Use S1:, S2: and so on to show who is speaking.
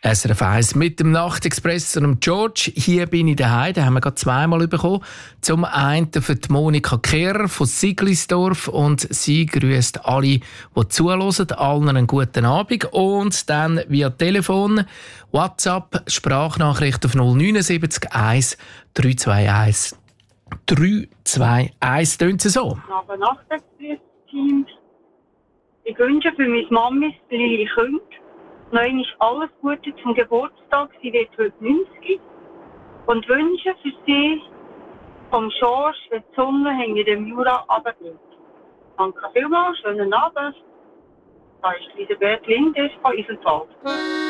S1: SRF 1 mit dem Nachtexpress und dem George. Hier bin ich daheim. Den haben wir gerade zweimal bekommen. Zum einen für die Monika Kehrer von Siglisdorf. Und sie grüßt alle, die zuhören. Allen einen guten Abend. Und dann via Telefon, WhatsApp, Sprachnachricht auf 079 1 321 321. Tönt sie so?
S2: Aber Nachtexpress-Team. Ich wünsche für meine Mami, für ihre Kinder, noch einmal alles Gute zum Geburtstag. Sie wird heute 90. Und wünsche für sie vom Schorsch, wenn die Sonne hinter dem Jura runtergeht. Danke vielmals, schönen Abend. Da ist Elisabeth Linder von Isenwald.